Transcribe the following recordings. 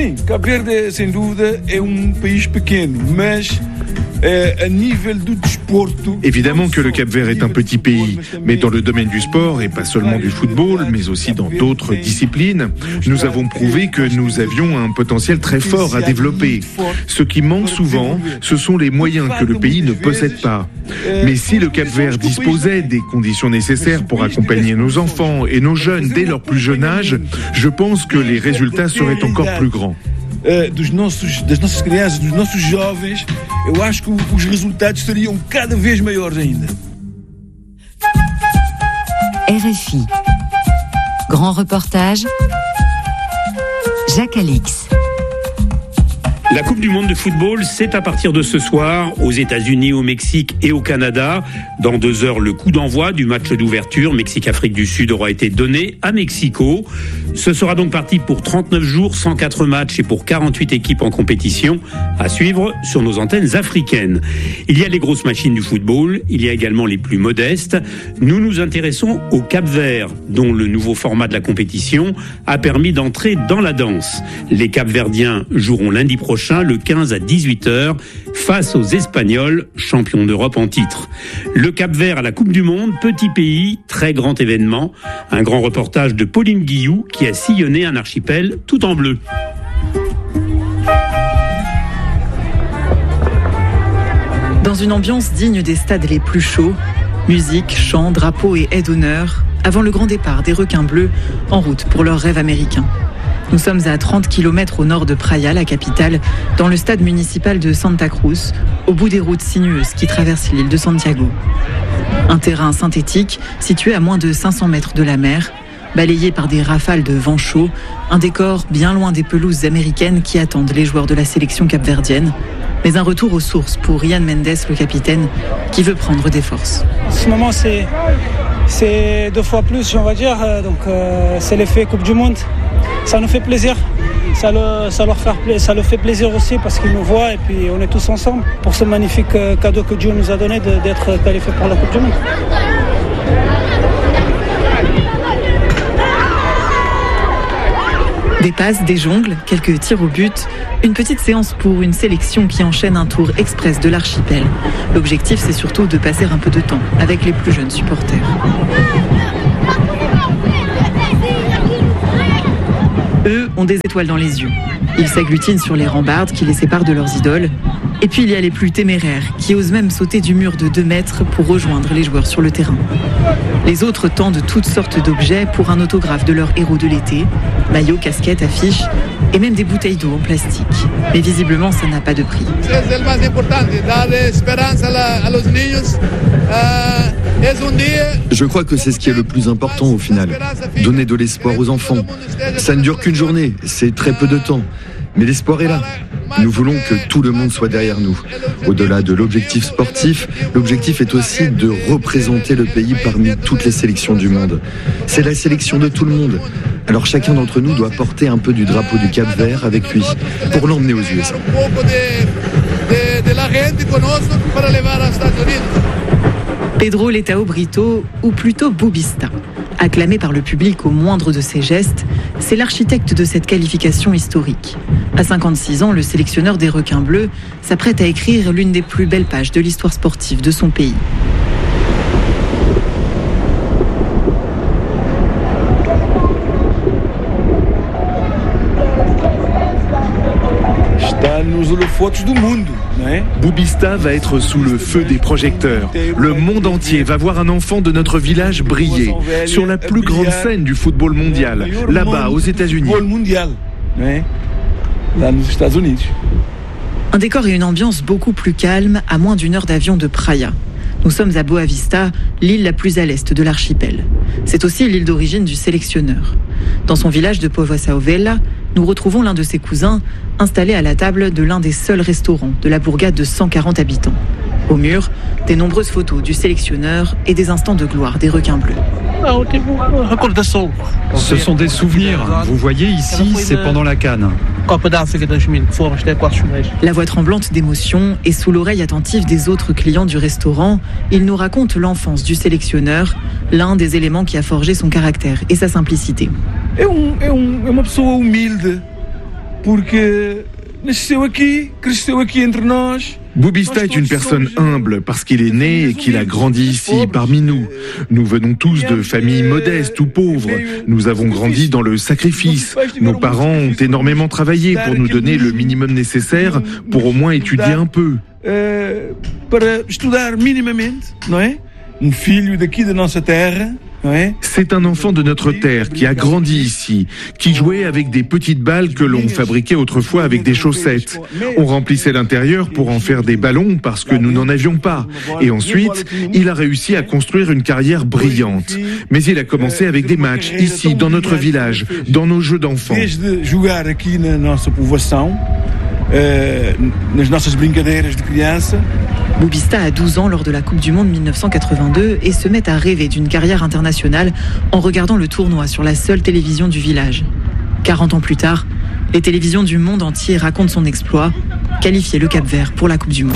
Sim, Cabo Verde, sem dúvida, é país pequeno, mas a nível do desporto... Évidemment que le Cap-Vert est un petit pays, mais dans le domaine du sport, et pas seulement du football, mais aussi dans d'autres disciplines, nous avons prouvé que nous avions un potentiel très fort à développer. Ce qui manque souvent, ce sont les moyens que le pays ne possède pas. Mais si le Cap-Vert disposait des conditions nécessaires pour accompagner nos enfants et nos jeunes dès leur plus jeune âge, je pense que les résultats seraient encore plus grands. Das nossas crianças, dos nossos jovens, eu acho que os resultados seriam cada vez maiores ainda. RFI. Grand reportage. Jacques Alix. La Coupe du monde de football, c'est à partir de ce soir aux États-Unis, au Mexique et au Canada. Dans 2 heures, le coup d'envoi du match d'ouverture Mexique-Afrique du Sud aura été donné à Mexico. Ce sera donc parti pour 39 jours, 104 matchs et pour 48 équipes en compétition à suivre sur nos antennes africaines. Il y a les grosses machines du football, il y a également les plus modestes. Nous nous intéressons au Cap-Vert, dont le nouveau format de la compétition a permis d'entrer dans la danse. Les Cap-Verdiens joueront lundi prochain, le 15 à 18h, face aux Espagnols, champions d'Europe en titre. Le Cap-Vert à la Coupe du Monde, petit pays, très grand événement. Un grand reportage de Pauline Guillou qui a sillonné un archipel tout en bleu. Dans une ambiance digne des stades les plus chauds, musique, chants, drapeaux et aide d'honneur, avant le grand départ des requins bleus en route pour leur rêve américain. Nous sommes à 30 km au nord de Praia, la capitale, dans le stade municipal de Santa Cruz, au bout des routes sinueuses qui traversent l'île de Santiago. Un terrain synthétique situé à moins de 500 mètres de la mer, balayé par des rafales de vent chaud, un décor bien loin des pelouses américaines qui attendent les joueurs de la sélection capverdienne, mais un retour aux sources pour Ian Mendes, le capitaine, qui veut prendre des forces. En ce moment, c'est 2 fois plus, on va dire, donc c'est l'effet Coupe du Monde. Ça nous fait plaisir, ça leur fait plaisir aussi parce qu'ils nous voient et puis on est tous ensemble pour ce magnifique cadeau que Dieu nous a donné d'être qualifiés pour la Coupe du Monde. Des passes, des jongles, quelques tirs au but, une petite séance pour une sélection qui enchaîne un tour express de l'archipel. L'objectif, c'est surtout de passer un peu de temps avec les plus jeunes supporters. Eux ont des étoiles dans les yeux. Ils s'agglutinent sur les rambardes qui les séparent de leurs idoles. Et puis il y a les plus téméraires qui osent même sauter du mur de 2 mètres pour rejoindre les joueurs sur le terrain. Les autres tendent toutes sortes d'objets pour un autographe de leur héros de l'été, maillots, casquettes, affiches et même des bouteilles d'eau en plastique. Mais visiblement, ça n'a pas de prix. Je crois que c'est ce qui est le plus important au final. Donner de l'espoir aux enfants. Ça ne dure qu'une journée, c'est très peu de temps. Mais l'espoir est là. Nous voulons que tout le monde soit derrière nous. Au-delà de l'objectif sportif, l'objectif est aussi de représenter le pays parmi toutes les sélections du monde. C'est la sélection de tout le monde. Alors chacun d'entre nous doit porter un peu du drapeau du Cap-Vert avec lui pour l'emmener aux USA. Pedro Letao Brito, ou plutôt Boubista. Acclamé par le public au moindre de ses gestes, c'est l'architecte de cette qualification historique. À 56 ans, le sélectionneur des requins bleus s'apprête à écrire l'une des plus belles pages de l'histoire sportive de son pays. Boubista va être sous le feu des projecteurs. Le monde entier va voir un enfant de notre village briller sur la plus grande scène du football mondial, là-bas aux États-Unis. Un décor et une ambiance beaucoup plus calme à moins d'1 heure d'avion de Praia. Nous sommes à Boa Vista, l'île la plus à l'est de l'archipel. C'est aussi l'île d'origine du sélectionneur. Dans son village de Povoação Velha, nous retrouvons l'un de ses cousins installé à la table de l'un des seuls restaurants de la bourgade de 140 habitants. Au mur, des nombreuses photos du sélectionneur et des instants de gloire des requins bleus. Ce sont des souvenirs. Vous voyez ici, c'est pendant la CAN. La voix tremblante d'émotion et sous l'oreille attentive des autres clients du restaurant, il nous raconte l'enfance du sélectionneur, l'un des éléments qui a forgé son caractère et sa simplicité. porque nasceu aqui, cresceu aqui entre nós. Boubista est une personne humble parce qu'il est né et qu'il a grandi ici, parmi nous. Nous venons tous de familles modestes ou pauvres. Nous avons grandi dans le sacrifice. Nos parents ont énormément travaillé pour nous donner le minimum nécessaire pour au moins étudier un peu. Para estudar minimamente, não é? Filho daqui da nossa terra. C'est un enfant de notre terre qui a grandi ici, qui jouait avec des petites balles que l'on fabriquait autrefois avec des chaussettes. On remplissait l'intérieur pour en faire des ballons parce que nous n'en avions pas. Et ensuite, il a réussi à construire une carrière brillante. Mais il a commencé avec des matchs ici, dans notre village, dans nos jeux d'enfants. Desde jogar aqui na nossa povoação, nas nossas brincadeiras de criança. Boubista a 12 ans lors de la Coupe du Monde 1982 et se met à rêver d'une carrière internationale en regardant le tournoi sur la seule télévision du village. 40 ans plus tard, les télévisions du monde entier racontent son exploit, qualifier le Cap-Vert pour la Coupe du Monde.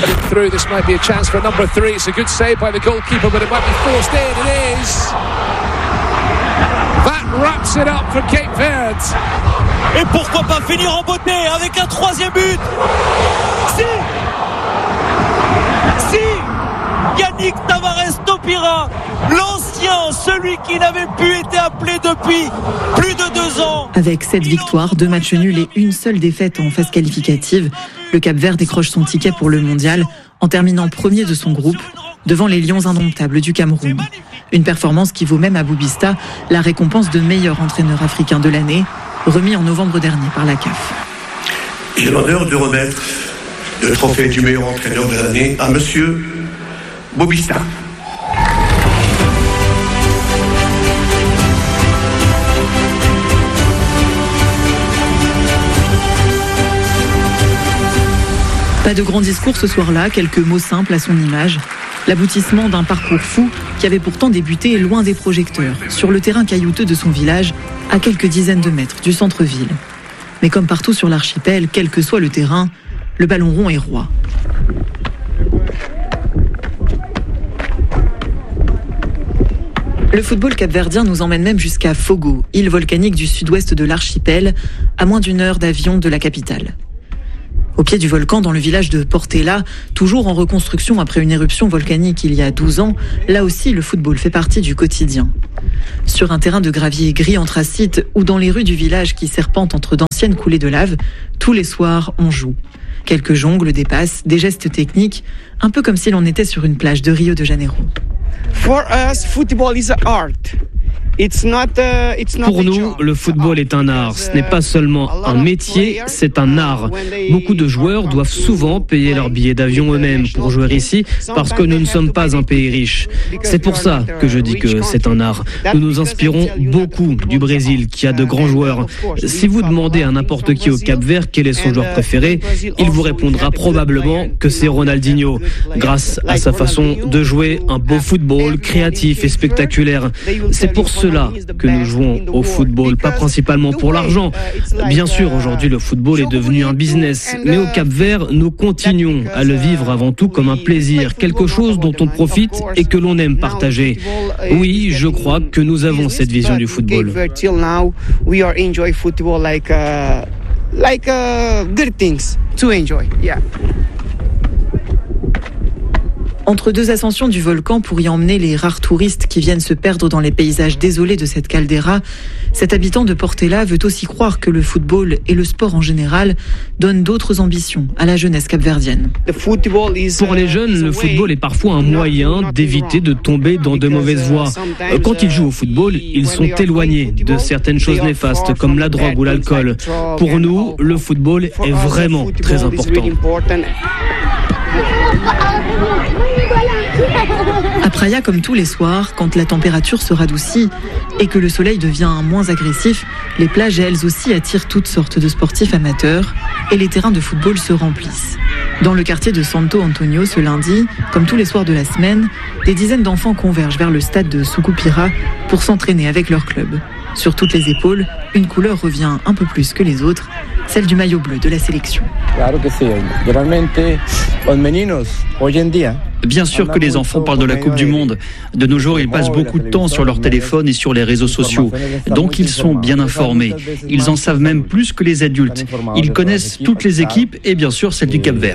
Et pourquoi pas finir en beauté avec un troisième but? Si Yannick Tavares Topira, l'ancien, celui qui n'avait plus été appelé depuis plus de 2 ans. Avec 7 victoires, 2 matchs nuls et une seule défaite en phase qualificative, le Cap-Vert décroche son ticket pour le mondial en terminant premier de son groupe devant les Lions indomptables du Cameroun. Une performance qui vaut même à Boubista la récompense de meilleur entraîneur africain de l'année, remis en novembre dernier par la CAF. J'ai l'honneur de remettre le trophée du meilleur entraîneur de l'année à Monsieur Boubista. Pas de grand discours ce soir-là, quelques mots simples à son image. L'aboutissement d'un parcours fou qui avait pourtant débuté loin des projecteurs, sur le terrain caillouteux de son village, à quelques dizaines de mètres du centre-ville. Mais comme partout sur l'archipel, quel que soit le terrain, le ballon rond est roi. Le football capverdien nous emmène même jusqu'à Fogo, île volcanique du sud-ouest de l'archipel, à moins d'1 heure d'avion de la capitale. Au pied du volcan, dans le village de Portela, toujours en reconstruction après une éruption volcanique il y a 12 ans, là aussi le football fait partie du quotidien. Sur un terrain de gravier gris anthracite ou dans les rues du village qui serpentent entre d'anciennes coulées de lave, tous les soirs on joue. Quelques jongles, des passes, des gestes techniques, un peu comme si l'on était sur une plage de Rio de Janeiro. For us, football is art. Pour nous, le football est un art. Ce n'est pas seulement un métier, c'est un art. Beaucoup de joueurs doivent souvent payer leur billet d'avion eux-mêmes pour jouer ici parce que nous ne sommes pas un pays riche. C'est pour ça que je dis que c'est un art. Nous nous inspirons beaucoup du Brésil qui a de grands joueurs. Si vous demandez à n'importe qui au Cap-Vert quel est son joueur préféré, il vous répondra probablement que c'est Ronaldinho. Grâce à sa façon de jouer un beau football créatif et spectaculaire. C'est pour cela que nous jouons au football, pas principalement pour l'argent. Bien sûr, aujourd'hui, le football est devenu un business, mais au Cap-Vert, nous continuons à le vivre avant tout comme un plaisir, quelque chose dont on profite et que l'on aime partager. Oui, je crois que nous avons cette vision du football. Good things to enjoy, yeah. Entre 2 ascensions du volcan pour y emmener les rares touristes qui viennent se perdre dans les paysages désolés de cette caldeira, cet habitant de Portela veut aussi croire que le football et le sport en général donnent d'autres ambitions à la jeunesse capverdienne. Pour les jeunes, le football est parfois un moyen d'éviter de tomber dans de mauvaises voies. Quand ils jouent au football, ils sont éloignés de certaines choses néfastes comme la drogue ou l'alcool. Pour nous, le football est vraiment très important. À Praia, comme tous les soirs, quand la température se radoucit et que le soleil devient moins agressif, les plages elles aussi attirent toutes sortes de sportifs amateurs et les terrains de football se remplissent. Dans le quartier de Santo Antonio ce lundi, comme tous les soirs de la semaine, des dizaines d'enfants convergent vers le stade de Sucupira pour s'entraîner avec leur club. Sur toutes les épaules, une couleur revient un peu plus que les autres, celle du maillot bleu de la sélection. Bien sûr que les enfants parlent de la Coupe du Monde. De nos jours, ils passent beaucoup de temps sur leur téléphone et sur les réseaux sociaux. Donc ils sont bien informés. Ils en savent même plus que les adultes. Ils connaissent toutes les équipes et bien sûr celle du Cap-Vert.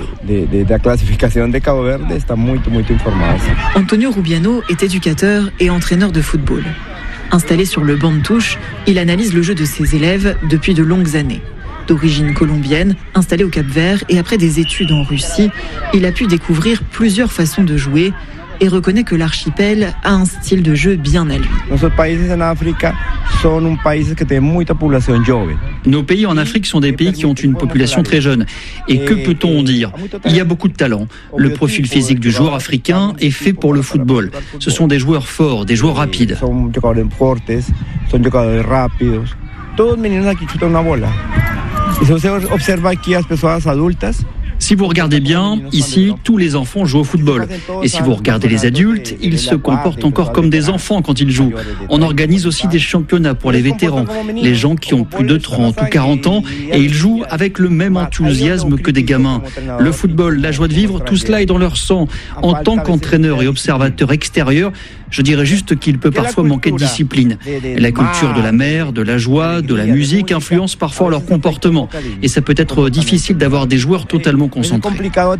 Antonio Rubiano est éducateur et entraîneur de football. Installé sur le banc de touche, il analyse le jeu de ses élèves depuis de longues années. D'origine colombienne, installé au Cap-Vert et après des études en Russie, il a pu découvrir plusieurs façons de jouer et reconnaît que l'archipel a un style de jeu bien à lui. Nos pays en Afrique sont des pays qui ont une population très jeune. Et que peut-on en dire ? Il y a beaucoup de talent. Le profil physique du joueur africain est fait pour le football. Ce sont des joueurs forts, des joueurs rapides. Si vous regardez bien, ici, tous les enfants jouent au football. Et si vous regardez les adultes, ils se comportent encore comme des enfants quand ils jouent. On organise aussi des championnats pour les vétérans, les gens qui ont plus de 30 ou 40 ans, et ils jouent avec le même enthousiasme que des gamins. Le football, la joie de vivre, tout cela est dans leur sang. En tant qu'entraîneur et observateur extérieur, je dirais juste qu'il peut parfois manquer de discipline. La culture de la mer, de la joie, de la musique influence parfois leur comportement. Et ça peut être difficile d'avoir des joueurs totalement concentrés.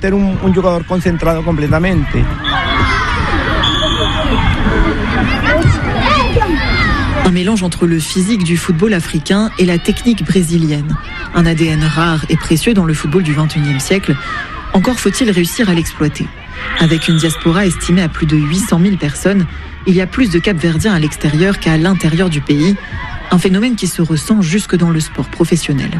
Un mélange entre le physique du football africain et la technique brésilienne. Un ADN rare et précieux dans le football du XXIe siècle. Encore faut-il réussir à l'exploiter. Avec une diaspora estimée à plus de 800 000 personnes, il y a plus de Cap-Verdiens à l'extérieur qu'à l'intérieur du pays. Un phénomène qui se ressent jusque dans le sport professionnel.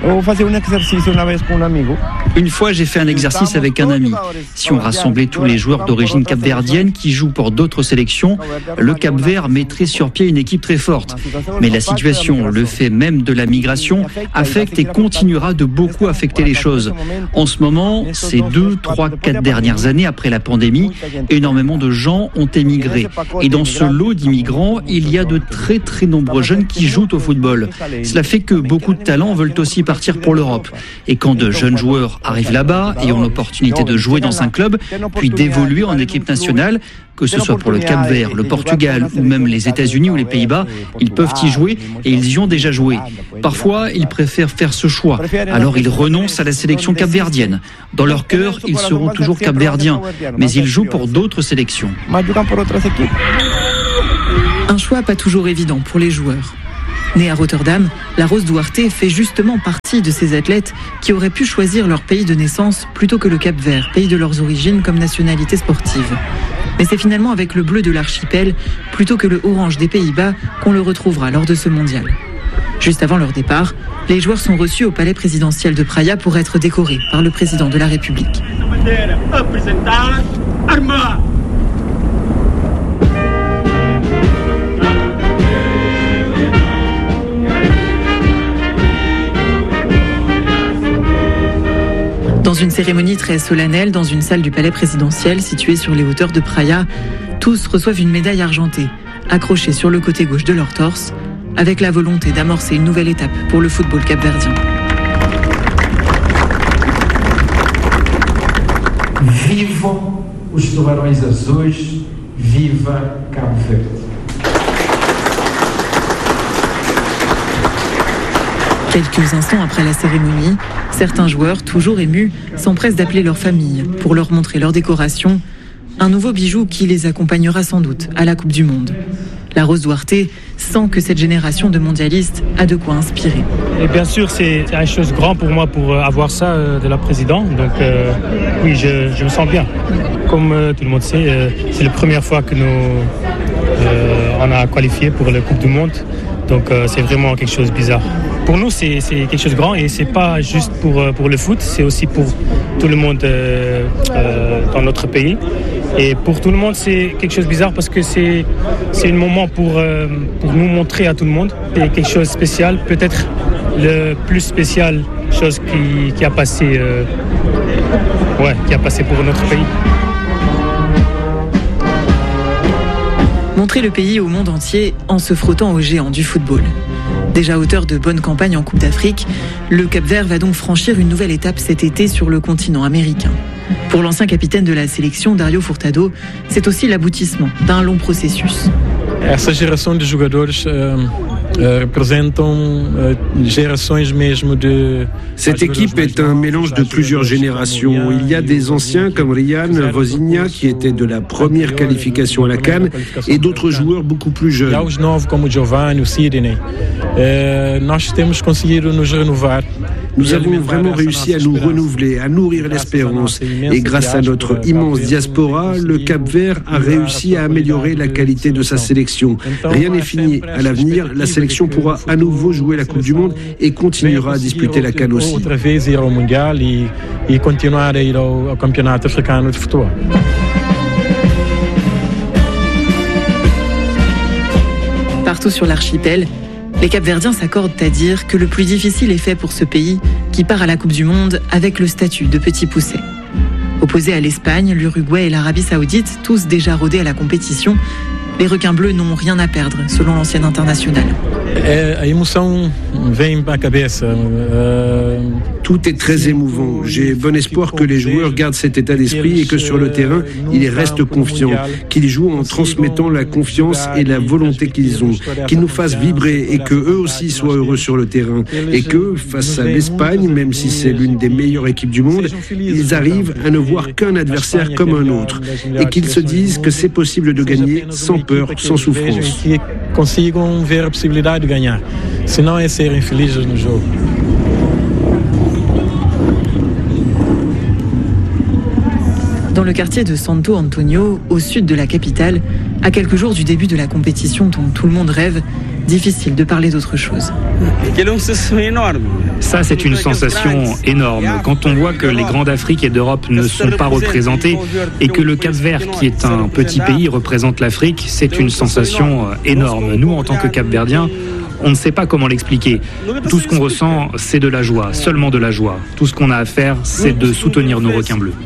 Une fois, j'ai fait un exercice avec un ami. Si on rassemblait tous les joueurs d'origine capverdienne qui jouent pour d'autres sélections, le Cap-Vert mettrait sur pied une équipe très forte. Mais la situation, le fait même de la migration, affecte et continuera de beaucoup affecter les choses. En ce moment, ces 2, 3, 4 dernières années après la pandémie, énormément de gens ont émigré. Et dans ce lot d'immigrants, il y a de très très nombreux jeunes qui jouent au football. Cela fait que beaucoup de talents veulent aussi partir pour l'Europe. Et quand de jeunes joueurs arrivent là-bas et ont l'opportunité de jouer dans un club, puis d'évoluer en équipe nationale, que ce soit pour le Cap-Vert, le Portugal ou même les États-Unis ou les Pays-Bas, ils peuvent y jouer et ils y ont déjà joué. Parfois, ils préfèrent faire ce choix. Alors ils renoncent à la sélection capverdienne. Dans leur cœur, ils seront toujours capverdiens, mais ils jouent pour d'autres sélections. Un choix pas toujours évident pour les joueurs. Née à Rotterdam, la Rose Duarte fait justement partie de ces athlètes qui auraient pu choisir leur pays de naissance plutôt que le Cap-Vert, pays de leurs origines comme nationalité sportive. Mais c'est finalement avec le bleu de l'archipel, plutôt que le orange des Pays-Bas, qu'on le retrouvera lors de ce mondial. Juste avant leur départ, les joueurs sont reçus au palais présidentiel de Praia pour être décorés par le président de la République. Dans une cérémonie très solennelle, dans une salle du palais présidentiel située sur les hauteurs de Praia, tous reçoivent une médaille argentée, accrochée sur le côté gauche de leur torse, avec la volonté d'amorcer une nouvelle étape pour le football capverdien. Vivam os tubarões azuis, viva Cabo Verde. Quelques instants après la cérémonie, certains joueurs, toujours émus, s'empressent d'appeler leur famille pour leur montrer leur décoration, un nouveau bijou qui les accompagnera sans doute à la Coupe du Monde. La Rose Duarte sent que cette génération de mondialistes a de quoi inspirer. Et bien sûr, c'est une chose grande pour moi pour avoir ça de la présidente. Donc oui, je me sens bien. Comme tout le monde sait, c'est la première fois que on a qualifié pour la Coupe du Monde. Donc c'est vraiment quelque chose de bizarre. Pour nous, c'est quelque chose de grand et c'est pas juste pour le foot, c'est aussi pour tout le monde dans notre pays. Et pour tout le monde, c'est quelque chose de bizarre parce que c'est un moment pour nous montrer à tout le monde. C'est quelque chose de spécial, peut-être le plus spécial chose qui a passé pour notre pays. Montrer le pays au monde entier en se frottant aux géants du football. Déjà auteur de bonnes campagnes en Coupe d'Afrique, le Cap-Vert va donc franchir une nouvelle étape cet été sur le continent américain. Pour l'ancien capitaine de la sélection, Dario Furtado, c'est aussi l'aboutissement d'un long processus. Essa geração de jogadores representam gerações mesmo de. Cette équipe est un mélange de plusieurs générations. Il y a des anciens comme Ryan Vozinha qui était de la première qualification à la CAN et d'autres joueurs beaucoup plus jeunes. Il y a os novos como Giovanni, o Sidney. Nós temos conseguido nos renovar. Nous avons vraiment réussi à nous renouveler, à nourrir l'espérance. Et grâce à notre immense diaspora, le Cap-Vert a réussi à améliorer la qualité de sa sélection. Rien n'est fini. À l'avenir, la sélection pourra à nouveau jouer la Coupe du Monde et continuera à disputer la CAN aussi. Partout sur l'archipel, les Capverdiens s'accordent à dire que le plus difficile est fait pour ce pays qui part à la Coupe du Monde avec le statut de petit pousset. Opposés à l'Espagne, l'Uruguay et l'Arabie Saoudite, tous déjà rodés à la compétition, les requins bleus n'ont rien à perdre, selon l'ancien international. Tout est très émouvant. J'ai bon espoir que les joueurs gardent cet état d'esprit et que sur le terrain, ils restent confiants, qu'ils jouent en transmettant la confiance et la volonté qu'ils ont, qu'ils nous fassent vibrer et que eux aussi soient heureux sur le terrain et que, face à l'Espagne, même si c'est l'une des meilleures équipes du monde, ils arrivent à ne voir qu'un adversaire comme un autre et qu'ils se disent que c'est possible de gagner sans peur, sans souffrance. Consigam ver a possibilidade de ganhar. Senão é ser infelizes no jogo. Dans le quartier de Santo Antonio, au sud de la capitale, à quelques jours du début de la compétition dont tout le monde rêve, difficile de parler d'autre chose. Ça, c'est une sensation énorme. Quand on voit que les grands d'Afrique et d'Europe ne sont pas représentés et que le Cap-Vert, qui est un petit pays, représente l'Afrique, c'est une sensation énorme. Nous, en tant que Cap-Verdiens, on ne sait pas comment l'expliquer. Tout ce qu'on ressent, c'est de la joie, seulement de la joie. Tout ce qu'on a à faire, c'est de soutenir nos requins bleus.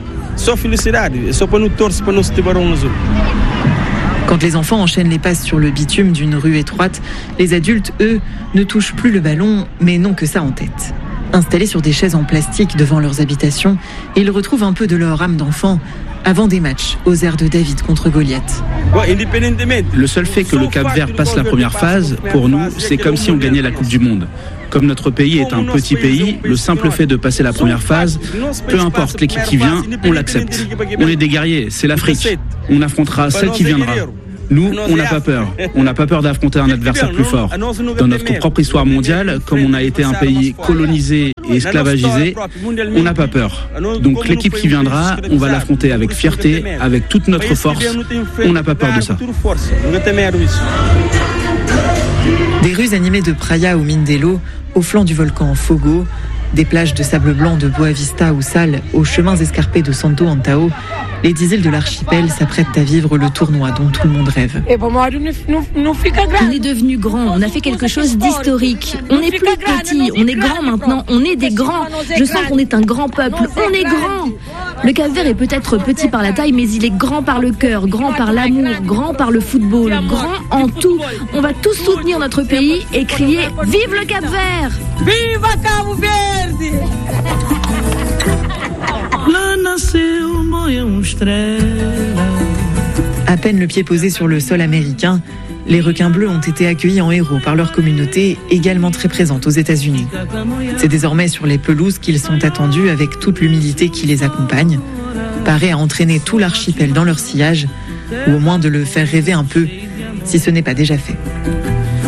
Quand les enfants enchaînent les passes sur le bitume d'une rue étroite, les adultes, eux, ne touchent plus le ballon, mais n'ont que ça en tête. Installés sur des chaises en plastique devant leurs habitations, ils retrouvent un peu de leur âme d'enfant avant des matchs aux airs de David contre Goliath. Le seul fait que le Cap-Vert passe la première phase, pour nous, c'est comme si on gagnait la Coupe du Monde. Comme notre pays est un petit pays, le simple fait de passer la première phase, peu importe l'équipe qui vient, on l'accepte. On est des guerriers, c'est l'Afrique. On affrontera celle qui viendra. Nous, on n'a pas peur. On n'a pas peur d'affronter un adversaire plus fort. Dans notre propre histoire mondiale, comme on a été un pays colonisé et esclavagisé, on n'a pas peur. Donc l'équipe qui viendra, on va l'affronter avec fierté, avec toute notre force. On n'a pas peur de ça. Des rues animées de Praia ou Mindelo, au flanc du volcan Fogo, des plages de sable blanc de Boa Vista ou Sal aux chemins escarpés de Santo Antão, les 10 îles de l'archipel s'apprêtent à vivre le tournoi dont tout le monde rêve. On est devenu grand, on a fait quelque chose d'historique. On n'est plus petit, on est grand maintenant, on est des grands. Je sens qu'on est un grand peuple, on est grand. Le Cap-Vert est peut-être petit par la taille, mais il est grand par le cœur, grand par l'amour, grand par le football, grand en tout. On va tous soutenir notre pays et crier « Vive le Cap-Vert !» Viva Cabo Verde! À peine le pied posé sur le sol américain, les requins bleus ont été accueillis en héros par leur communauté, également très présente aux États-Unis. C'est désormais sur les pelouses qu'ils sont attendus avec toute l'humilité qui les accompagne, parés à entraîner tout l'archipel dans leur sillage, ou au moins de le faire rêver un peu, si ce n'est pas déjà fait.